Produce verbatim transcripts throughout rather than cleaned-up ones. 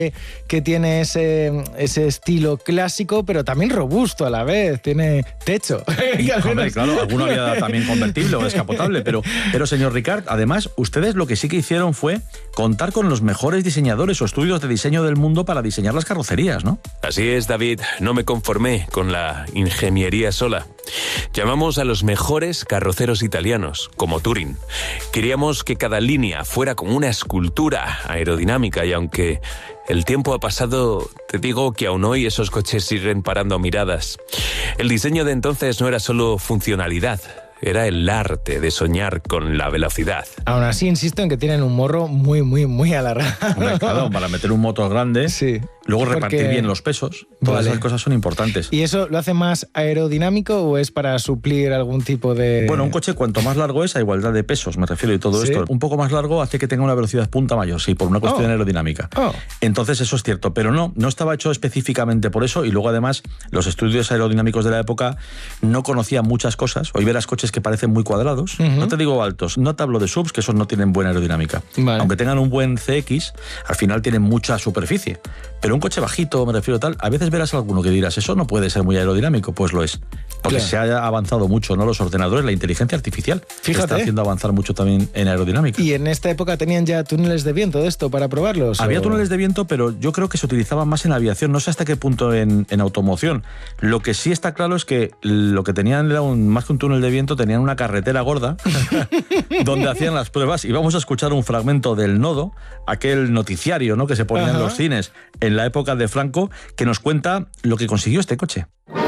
que tiene ese, ese estilo clásico, pero también robusto a la vez, tiene techo. Hombre, claro, alguno había también convertible o descapotable, pero, pero señor Ricard, además, ustedes lo que sí que hicieron fue contar con los mejores diseñadores o estudios de diseño del mundo para diseñar las carrocerías, ¿no? Así es, David, no me conformé con la ingeniería sola. Llamamos a los mejores carroceros italianos, como Touring. Queríamos que cada línea fuera como una escultura aerodinámica y aunque el tiempo ha pasado, te digo que aún hoy esos coches siguen parando miradas. El diseño de entonces no era solo funcionalidad, era el arte de soñar con la velocidad. Aún así, insisto en que tienen un morro muy, muy, muy alargado. Hombre, claro, para meter un motor grande, sí. Luego Porque... repartir bien los pesos, todas vale. esas cosas son importantes. ¿Y eso lo hace más aerodinámico o es para suplir algún tipo de...? Bueno, un coche cuanto más largo es a igualdad de pesos, me refiero, y todo ¿Sí? esto. Un poco más largo hace que tenga una velocidad punta mayor, sí, por una cuestión oh. aerodinámica. Oh. Entonces eso es cierto, pero no, no estaba hecho específicamente por eso, y luego además los estudios aerodinámicos de la época no conocían muchas cosas. Hoy verás coches que parecen muy cuadrados, uh-huh. no te digo altos, no te hablo de subs, que esos no tienen buena aerodinámica. Vale. Aunque tengan un buen C X, al final tienen mucha superficie. Pero un coche bajito, me refiero tal, a veces verás alguno que dirás, eso no puede ser muy aerodinámico, pues lo es. Porque claro. se ha avanzado mucho, ¿no? Los ordenadores, la inteligencia artificial. Fíjate. Está haciendo avanzar mucho también en aerodinámica. ¿Y en esta época tenían ya túneles de viento de esto para probarlos? Había o... túneles de viento, pero yo creo que se utilizaban más en aviación, no sé hasta qué punto en, en automoción. Lo que sí está claro es que lo que tenían era un, más que un túnel de viento, tenían una carretera gorda donde hacían las pruebas, y vamos a escuchar un fragmento del Nodo, aquel noticiario, ¿no?, que se ponía Ajá. en los cines en la época de Franco, que nos cuenta lo que consiguió este coche.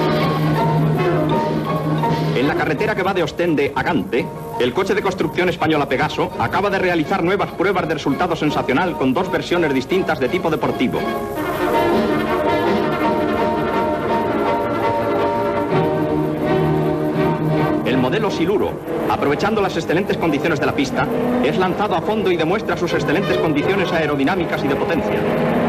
En la carretera que va de Ostende a Gante, el coche de construcción española Pegaso acaba de realizar nuevas pruebas de resultado sensacional con dos versiones distintas de tipo deportivo. El modelo Siluro, aprovechando las excelentes condiciones de la pista, es lanzado a fondo y demuestra sus excelentes condiciones aerodinámicas y de potencia.